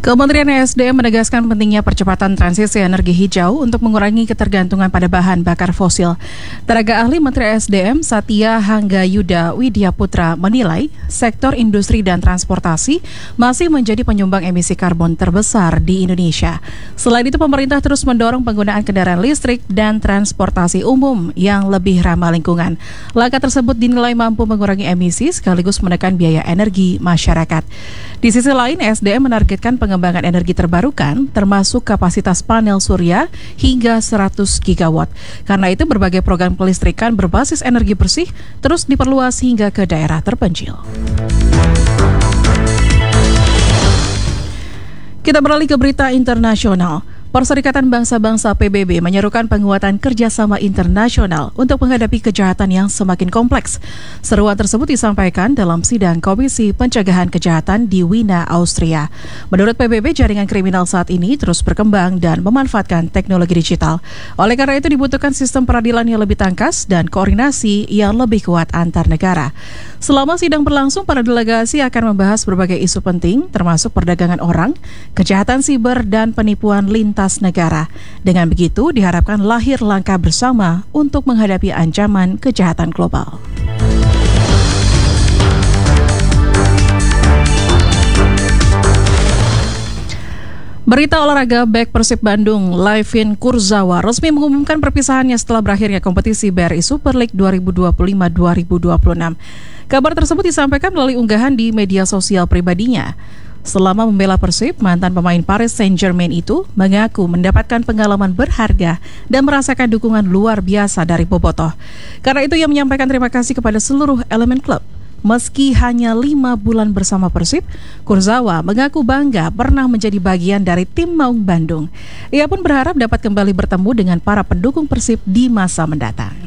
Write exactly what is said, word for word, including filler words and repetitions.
Kementerian E S D M menegaskan pentingnya percepatan transisi energi hijau untuk mengurangi ketergantungan pada bahan bakar fosil. Tenaga ahli Menteri E S D M Satya Hanggayuda Widyaputra menilai sektor industri dan transportasi masih menjadi penyumbang emisi karbon terbesar di Indonesia. Selain itu, pemerintah terus mendorong penggunaan kendaraan listrik dan transportasi umum yang lebih ramah lingkungan. Langkah tersebut dinilai mampu mengurangi emisi sekaligus menekan biaya energi masyarakat. Di sisi lain, E S D M menargetkan pengembangan energi terbarukan termasuk kapasitas panel surya hingga seratus gigawatt. Karena itu berbagai program kelistrikan berbasis energi bersih terus diperluas hingga ke daerah terpencil. Kita beralih ke berita internasional. Perserikatan Bangsa-Bangsa P B B menyerukan penguatan kerjasama internasional untuk menghadapi kejahatan yang semakin kompleks. Seruan tersebut disampaikan dalam sidang Komisi Pencegahan Kejahatan di Wina, Austria. Menurut P B B, jaringan kriminal saat ini terus berkembang dan memanfaatkan teknologi digital. Oleh karena itu dibutuhkan sistem peradilan yang lebih tangkas dan koordinasi yang lebih kuat antar negara. Selama sidang berlangsung, para delegasi akan membahas berbagai isu penting termasuk perdagangan orang, kejahatan siber, dan penipuan lintas negara. Dengan begitu, diharapkan lahir langkah bersama untuk menghadapi ancaman kejahatan global. Berita olahraga, bek Persib Bandung, Layvin Kurzawa resmi mengumumkan perpisahannya setelah berakhirnya kompetisi B R I Super League dua ribu dua puluh lima dua ribu dua puluh enam. Kabar tersebut disampaikan melalui unggahan di media sosial pribadinya. Selama membela Persib, mantan pemain Paris Saint-Germain itu mengaku mendapatkan pengalaman berharga dan merasakan dukungan luar biasa dari bobotoh. Karena itu ia menyampaikan terima kasih kepada seluruh elemen klub. Meski hanya lima bulan bersama Persib, Kurzawa mengaku bangga pernah menjadi bagian dari tim Maung Bandung. Ia pun berharap dapat kembali bertemu dengan para pendukung Persib di masa mendatang.